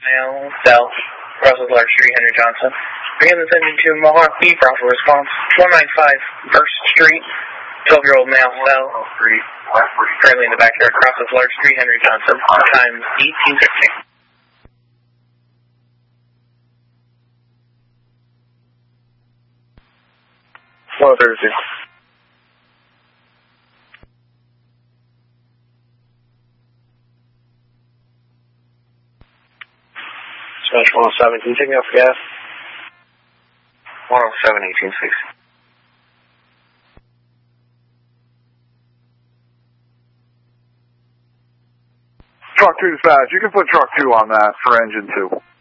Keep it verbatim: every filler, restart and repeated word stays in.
Mail, Cell, Russell Large Street, Henry Johnson. Begin the sending to Mohawk Beef, Russell response, one ninety-five First Street, twelve-year-old male, Cell, currently in the backyard, crosses Large Street, Henry Johnson, time eighteen fifteen. one thirty-two. Smash one oh seven, can you take me off gas? one oh seven, eighteen sixty. Truck two dispatch, you can put truck two on that for engine two.